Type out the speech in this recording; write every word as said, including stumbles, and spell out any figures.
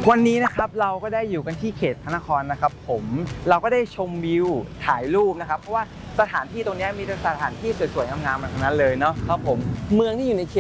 วันนี้นะครับเราก็ได้อยู่กันที่เขตพระนครนะครับผมเราก็ได้ชมวิวถ่ายรูปนะครับเพราะว่าสถานที่ตรงนี้มีแต่สถานที่สวยๆงามๆทั้งนั้นเลยเนาะครับผมเมืองที่อยู่ในเข